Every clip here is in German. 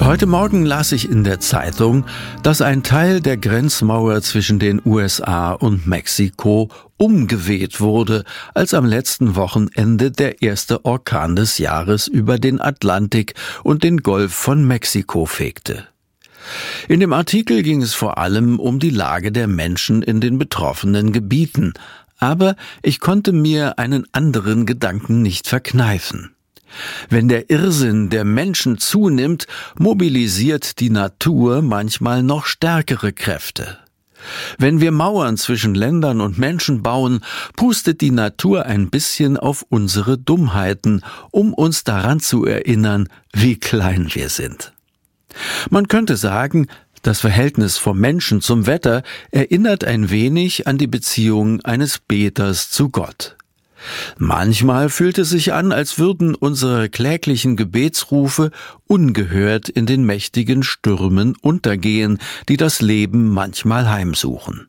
Heute Morgen las ich in der Zeitung, dass ein Teil der Grenzmauer zwischen den USA und Mexiko umgeweht wurde, als am letzten Wochenende der erste Orkan des Jahres über den Atlantik und den Golf von Mexiko fegte. In dem Artikel ging es vor allem um die Lage der Menschen in den betroffenen Gebieten, aber ich konnte mir einen anderen Gedanken nicht verkneifen. Wenn der Irrsinn der Menschen zunimmt, mobilisiert die Natur manchmal noch stärkere Kräfte. Wenn wir Mauern zwischen Ländern und Menschen bauen, pustet die Natur ein bisschen auf unsere Dummheiten, um uns daran zu erinnern, wie klein wir sind. Man könnte sagen, das Verhältnis vom Menschen zum Wetter erinnert ein wenig an die Beziehung eines Beters zu Gott. Manchmal fühlt es sich an, als würden unsere kläglichen Gebetsrufe ungehört in den mächtigen Stürmen untergehen, die das Leben manchmal heimsuchen.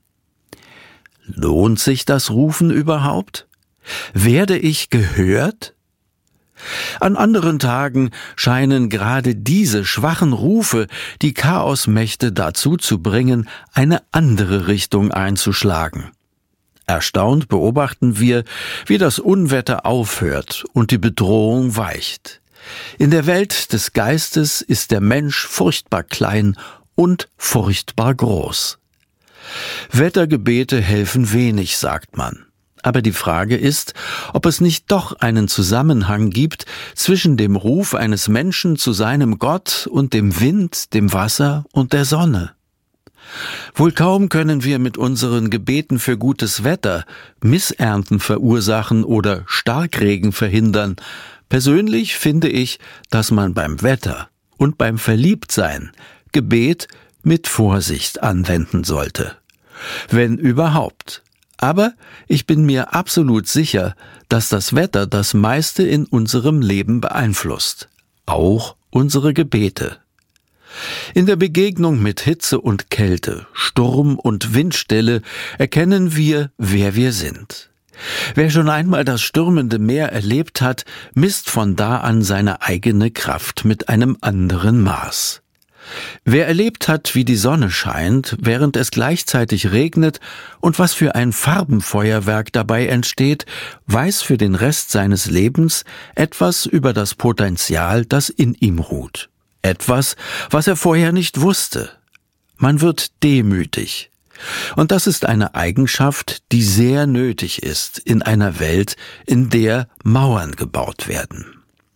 Lohnt sich das Rufen überhaupt? Werde ich gehört? An anderen Tagen scheinen gerade diese schwachen Rufe die Chaosmächte dazu zu bringen, eine andere Richtung einzuschlagen. Erstaunt beobachten wir, wie das Unwetter aufhört und die Bedrohung weicht. In der Welt des Geistes ist der Mensch furchtbar klein und furchtbar groß. Wettergebete helfen wenig, sagt man. Aber die Frage ist, ob es nicht doch einen Zusammenhang gibt zwischen dem Ruf eines Menschen zu seinem Gott und dem Wind, dem Wasser und der Sonne. Wohl kaum können wir mit unseren Gebeten für gutes Wetter Missernten verursachen oder Starkregen verhindern. Persönlich finde ich, dass man beim Wetter und beim Verliebtsein Gebet mit Vorsicht anwenden sollte. Wenn überhaupt. Aber ich bin mir absolut sicher, dass das Wetter das meiste in unserem Leben beeinflusst. Auch unsere Gebete. In der Begegnung mit Hitze und Kälte, Sturm und Windstille erkennen wir, wer wir sind. Wer schon einmal das stürmende Meer erlebt hat, misst von da an seine eigene Kraft mit einem anderen Maß. Wer erlebt hat, wie die Sonne scheint, während es gleichzeitig regnet und was für ein Farbenfeuerwerk dabei entsteht, weiß für den Rest seines Lebens etwas über das Potenzial, das in ihm ruht. Etwas, was er vorher nicht wusste. Man wird demütig. Und das ist eine Eigenschaft, die sehr nötig ist in einer Welt, in der Mauern gebaut werden.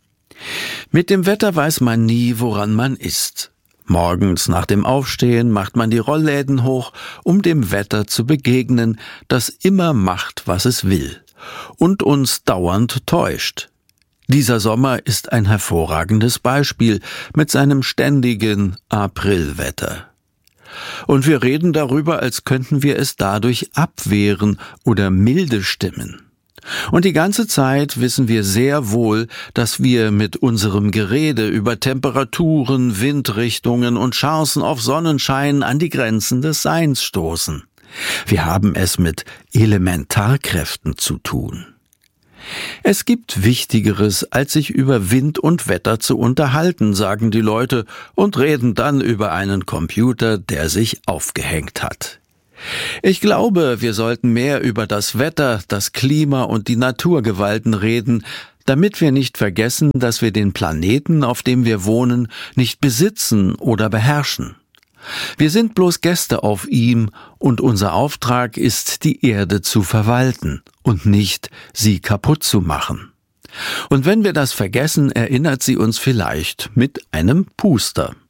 Mit dem Wetter weiß man nie, woran man ist. Morgens nach dem Aufstehen macht man die Rollläden hoch, um dem Wetter zu begegnen, das immer macht, was es will und uns dauernd täuscht. Dieser Sommer ist ein hervorragendes Beispiel mit seinem ständigen Aprilwetter. Und wir reden darüber, als könnten wir es dadurch abwehren oder milde stimmen. Und die ganze Zeit wissen wir sehr wohl, dass wir mit unserem Gerede über Temperaturen, Windrichtungen und Chancen auf Sonnenschein an die Grenzen des Seins stoßen. Wir haben es mit Elementarkräften zu tun. Es gibt Wichtigeres, als sich über Wind und Wetter zu unterhalten, sagen die Leute und reden dann über einen Computer, der sich aufgehängt hat. Ich glaube, wir sollten mehr über das Wetter, das Klima und die Naturgewalten reden, damit wir nicht vergessen, dass wir den Planeten, auf dem wir wohnen, nicht besitzen oder beherrschen. Wir sind bloß Gäste auf ihm und unser Auftrag ist, die Erde zu verwalten und nicht, sie kaputt zu machen. Und wenn wir das vergessen, erinnert sie uns vielleicht mit einem Puster.